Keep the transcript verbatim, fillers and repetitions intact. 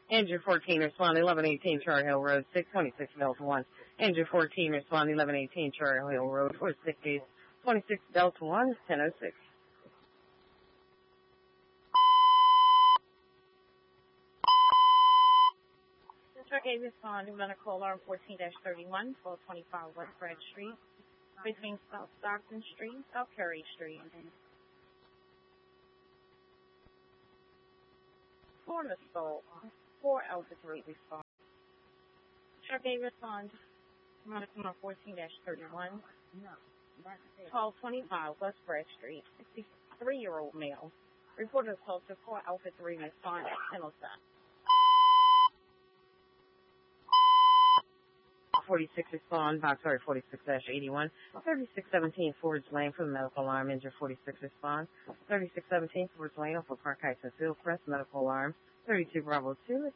Engine fourteen, respond eleven eighteen Charter Hill Road, six twenty-six Delta one. Engine fourteen, respond eleven eighteen Charter Hill Road, four sixty, twenty-six Delta one, ten oh six. Truck A respond, medical alarm fourteen dash thirty-one, twelve twenty-five West Bragg Street, between South Stockton Street and South Carey Street. Florida Soul, four Alpha three respond. Truck A respond, medical alarm fourteen dash thirty-one, twelve twenty-five West Bragg Street, sixty-three-year-old male. Reported assault to four Alpha three respond at ten oh seven. forty-six respond, box order forty-six dash eighty-one, thirty-six seventeen Ford's Lane for the medical alarm, injured forty-six respond, thirty-six seventeen Ford's Lane for Park Heights and Fieldcrest, medical alarm, thirty-two Bravo two,